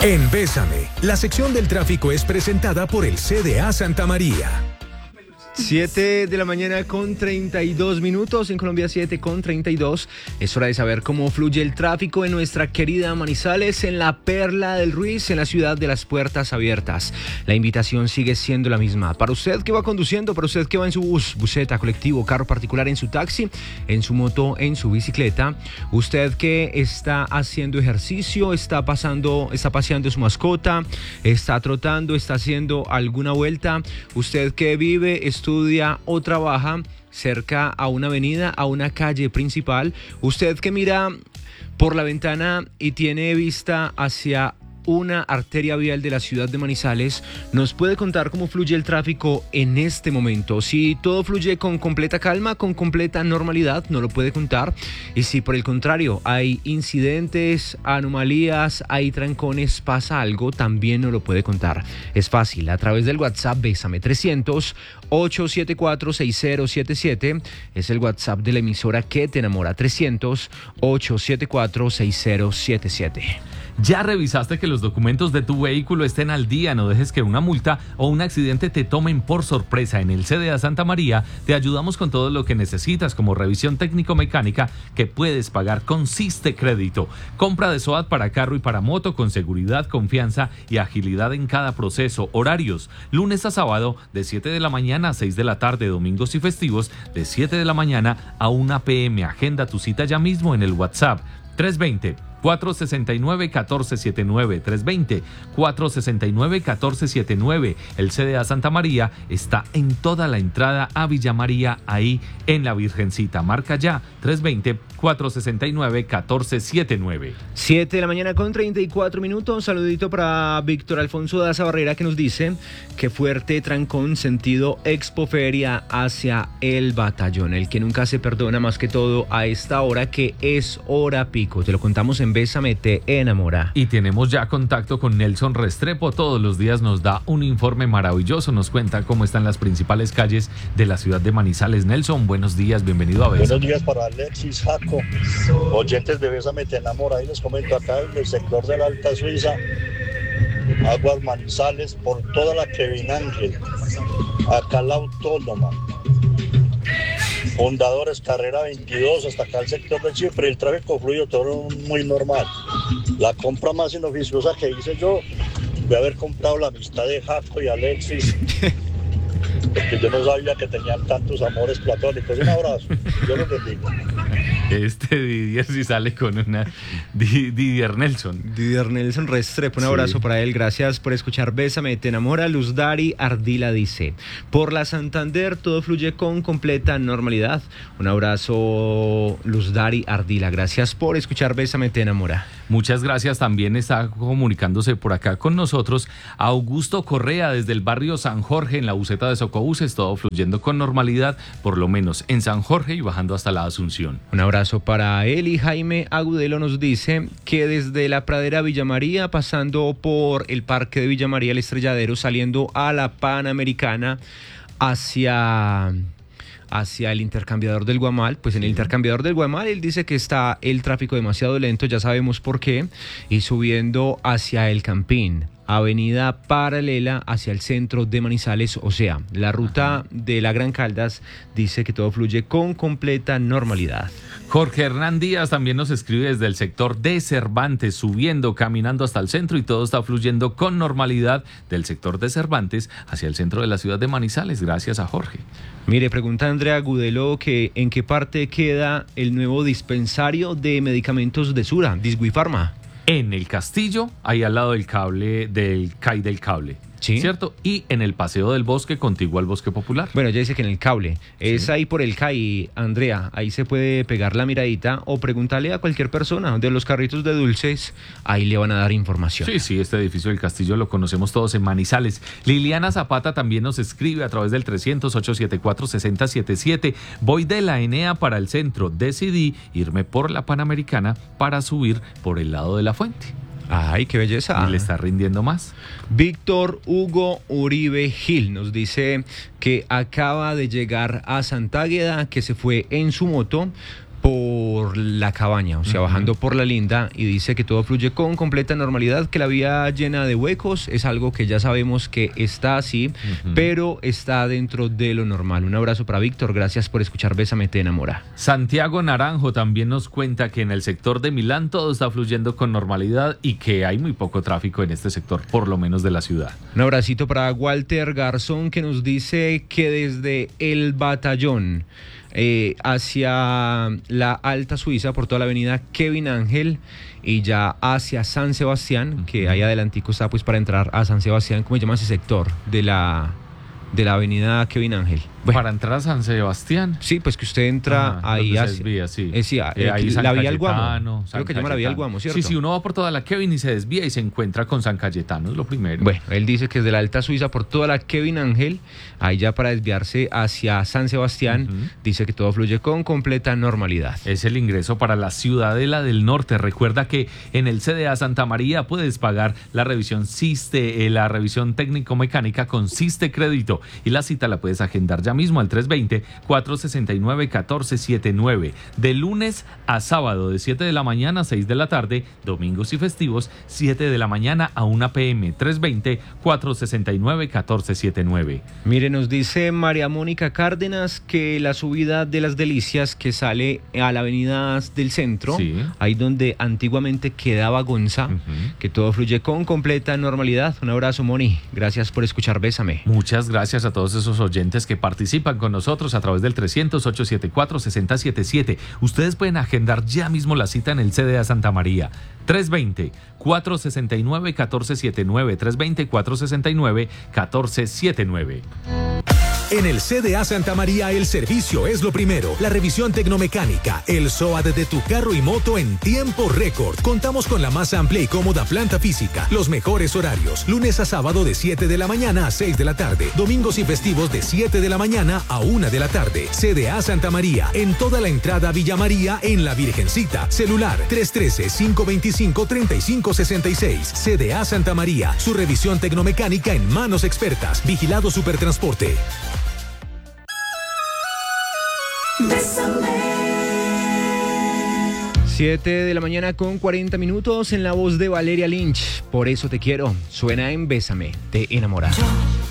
En Bésame, la sección del tráfico es presentada por el CDA Santa María. 7 de la mañana con 32 minutos, en Colombia 7 con 32. Es hora de saber cómo fluye el tráfico en nuestra querida Manizales, en la Perla del Ruiz, en la ciudad de las puertas abiertas. La invitación sigue siendo la misma. Para usted que va conduciendo, para usted que va en su bus, buseta, colectivo, carro particular, en su taxi, en su moto, en su bicicleta, usted que está haciendo ejercicio, está paseando su mascota, está trotando, está haciendo alguna vuelta, usted que vive, estudia o trabaja cerca a una avenida, a una calle principal, usted que mira por la ventana y tiene vista hacia una arteria vial de la ciudad de Manizales, nos puede contar cómo fluye el tráfico en este momento. Si todo fluye con completa calma, con completa normalidad, no lo puede contar. Y si por el contrario hay incidentes, anomalías, hay trancones, pasa algo, también no lo puede contar. Es fácil, a través del WhatsApp Bésame 300-874-6077, es el WhatsApp de la emisora que te enamora, 300-874-6077. ¿Ya revisaste que los documentos de tu vehículo estén al día? No dejes que una multa o un accidente te tomen por sorpresa. En el CDA Santa María te ayudamos con todo lo que necesitas, como revisión técnico-mecánica que puedes pagar con Siste Crédito. Compra de SOAT para carro y para moto con seguridad, confianza y agilidad en cada proceso. Horarios: lunes a sábado de 7 de la mañana a 6 de la tarde, domingos y festivos de 7 de la mañana a 1 p.m. Agenda tu cita ya mismo en el WhatsApp 320-469-1479, 320-469-1479. El CDA Santa María está en toda la entrada a Villa María, ahí en la Virgencita. Marca ya, 320-469-1479. 7 de la mañana con 34 minutos. Un saludito para Víctor Alfonso Daza Barrera, que nos dice que fuerte trancón sentido Expoferia hacia el Batallón. El que nunca se perdona, más que todo a esta hora que es hora pico. Te lo contamos en Bésame, te enamora. Y tenemos ya contacto con Nelson Restrepo. Todos los días nos da un informe maravilloso. Nos cuenta cómo están las principales calles de la ciudad de Manizales. Nelson, buenos días, bienvenido a Bésame. Buenos días para Alexis, Jaco, oyentes de Bésame, te enamora. Ahí les comento acá en el sector de la Alta Suiza, Aguas Manizales, por toda la Kevin Ángel, acá la Autónoma, Fundadores, carrera 22, hasta acá el sector del Chipre. El tráfico fluido, todo muy normal. La compra más inoficiosa que hice yo fue haber comprado la amistad de Jaco y Alexis, porque yo no sabía que tenían tantos amores platónicos. Un abrazo, yo los bendiga. Didier sí sale con una Didier Nelson Restrepo, un abrazo para él. Gracias por escuchar Bésame, te enamora. Luz Dari Ardila dice: por la Santander todo fluye con completa normalidad. Un abrazo, Luz Dari Ardila, gracias por escuchar Bésame, te enamora. Muchas gracias. También está comunicándose por acá con nosotros Augusto Correa desde el barrio San Jorge, en la buseta de Socobuses, todo fluyendo con normalidad, por lo menos en San Jorge y bajando hasta la Asunción. Un abrazo para él. Y Jaime Agudelo nos dice que desde la Pradera Villa María, pasando por el Parque de Villa María, el Estrelladero, saliendo a la Panamericana hacia el intercambiador del Guamal, pues en el intercambiador del Guamal él dice que está el tráfico demasiado lento, ya sabemos por qué, y subiendo hacia el Campín, avenida paralela hacia el centro de Manizales, o sea, la ruta de la Gran Caldas, dice que todo fluye con completa normalidad. Jorge Hernán Díaz también nos escribe desde el sector de Cervantes, subiendo, caminando hasta el centro, y todo está fluyendo con normalidad del sector de Cervantes hacia el centro de la ciudad de Manizales. Gracias a Jorge. Mire, pregunta Andrea Gudelo que en qué parte queda el nuevo dispensario de medicamentos de Sura, Diswifarma. En el Castillo, ahí al lado del cable, del CAI del Cable. ¿Sí? ¿Cierto? Y en el Paseo del Bosque, contiguo al Bosque Popular. Bueno, ella dice que en el cable. Es ahí por el CAI, Andrea. Ahí se puede pegar la miradita o preguntarle a cualquier persona de los carritos de dulces. Ahí le van a dar información. Sí, este edificio del Castillo lo conocemos todos en Manizales. Liliana Zapata también nos escribe a través del 300-874-6077. Voy de la Enea para el centro. Decidí irme por la Panamericana para subir por el lado de la fuente. ¡Ay, qué belleza! Y le está rindiendo más. Víctor Hugo Uribe Gil nos dice que acaba de llegar a Santa Águeda, que se fue en su moto por la Cabaña, o sea, bajando por la Linda, y dice que todo fluye con completa normalidad, que la vía llena de huecos es algo que ya sabemos que está así, pero está dentro de lo normal. Un abrazo para Víctor, gracias por escuchar Bésame te enamora. Santiago Naranjo también nos cuenta que en el sector de Milán todo está fluyendo con normalidad y que hay muy poco tráfico en este sector, por lo menos de la ciudad. Un abracito para Walter Garzón, que nos dice que desde el Batallón hacia la Alta Suiza, por toda la avenida Kevin Ángel, y ya hacia San Sebastián, que ahí adelantico está pues para entrar a San Sebastián, ¿cómo se llama ese sector de la avenida Kevin Ángel? Bueno, para entrar a San Sebastián. Sí, pues que usted entra ahí hacia... desvía, sí. Ahí la vía al Guamo. Creo que llama la vía al Guamo, ¿cierto? Sí, uno va por toda la Kevin y se desvía y se encuentra con San Cayetano, es lo primero. Bueno, él dice que desde la Alta Suiza por toda la Kevin Ángel, ahí ya para desviarse hacia San Sebastián, dice que todo fluye con completa normalidad. Es el ingreso para la Ciudadela del Norte. Recuerda que en el CDA Santa María puedes pagar la revisión SISTE, la revisión técnico-mecánica con SISTE Crédito, y la cita la puedes agendar ya mismo al 320-469-1479. De lunes a sábado, de 7 de la mañana a 6 de la tarde, domingos y festivos, 7 de la mañana a 1 p.m. 320-469-1479. Mire, nos dice María Mónica Cárdenas que la subida de Las Delicias que sale a la avenida del centro, ahí donde antiguamente quedaba Gonza, que todo fluye con completa normalidad. Un abrazo, Moni. Gracias por escuchar Bésame. Muchas gracias a todos esos oyentes que participan con nosotros a través del 300-874-6077. Ustedes pueden agendar ya mismo la cita en el CDA Santa María. 320-469-1479. 320-469-1479. En el CDA Santa María el servicio es lo primero. La revisión tecnomecánica, el SOAT de tu carro y moto en tiempo récord. Contamos con la más amplia y cómoda planta física, los mejores horarios, lunes a sábado de 7 de la mañana a 6 de la tarde, domingos y festivos de 7 de la mañana a 1 de la tarde. CDA Santa María, en toda la entrada Villa María, en La Virgencita. Celular 313-525-3566. CDA Santa María, su revisión tecnomecánica en manos expertas. Vigilado Supertransporte. 7 de la mañana con 40 minutos en la voz de Valeria Lynch. Por eso te quiero. Suena en Bésame, te enamora.